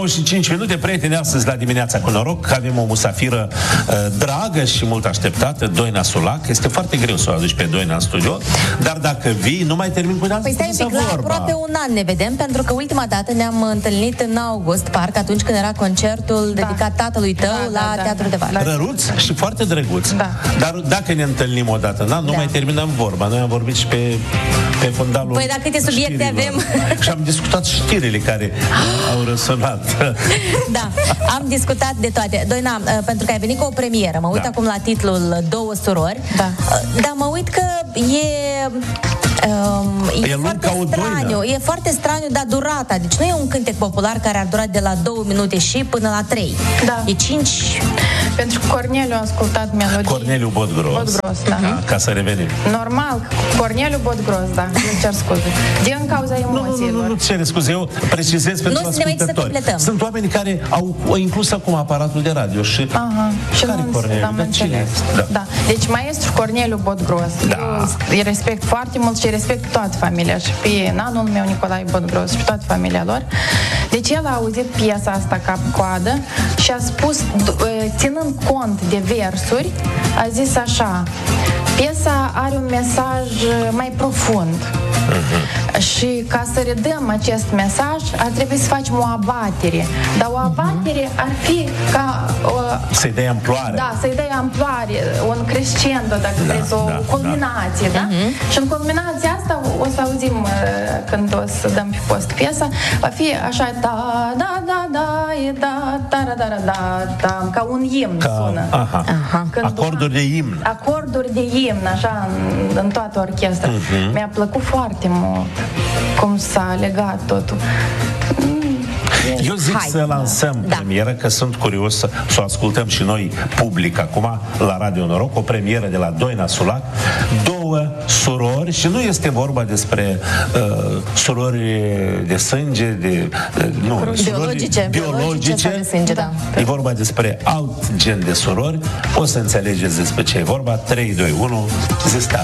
9:05, prieteni, astăzi la dimineața cu noroc avem o musafiră dragă și mult așteptată, Doina Sulac. Este foarte greu să o aduci pe Doina în studio, dar dacă vii, nu mai termin cu Păi stai un pic, la aproape un an ne vedem, pentru că ultima dată ne-am întâlnit în august, parcă atunci când era concertul dedicat tatălui tău la Teatrul de Vară. Răruț și foarte drăguț. Dar dacă ne întâlnim o dată în an, nu mai terminăm vorba. Noi am vorbit și pe fundalul. Păi dacă câte subiecte avem. Și am discutat știrile care au răsunat. Da, am discutat de toate. Doina, pentru că ai venit cu o premieră, mă uit acum la titlul Două surori, dar mă uit că e foarte straniu. E foarte straniu, dar durata. Deci nu e un cântec popular care ar dura de la 2 minute și până la 3. Da. E 5. Pentru că Corneliu a ascultat melodii. Corneliu Bodgros. Ca să revenim. Normal, Corneliu Bodgros, da. Nu cer scuze. Din cauza emoțiilor. Nu cer scuze, eu precizez pentru ascultători. Sunt oameni care au inclus acum aparatul de radio și... Și care Corneliu? Am înțeles. Da. Deci maestru Corneliu Bodgros. Eu îi respect foarte mult și respect toată familia și pe nanul meu Nicolae Bodgros și pe toată familia lor. Deci el a auzit piesa asta cap-coadă și a spus, ținând cont de versuri, a zis așa: piesa are un mesaj mai profund. Și ca să redăm acest mesaj, ar trebui să facem o abatere. Dar o abatere ar fi ca... să-i dai amploare. Da, să-i dai amploare, un crescendo, dacă vreți, o culminație, da? Și în culminația asta o să auzim când o să dăm pe post piesa, va fi așa, ca un imn sună. Acorduri de imn. Acorduri de imn, așa, în toată orchestra. Mi-a plăcut foarte mult cum s-a legat totul. Eu zic să lansăm premieră, că sunt curios să o ascultăm și noi public acum la Radio Noroc, o premieră de la Doina Sulac, Două surori, și nu este vorba despre surori de sânge, biologice. E vorba despre alt gen de surori. O să înțelegeți despre ce e vorba. 3, 2, 1, zis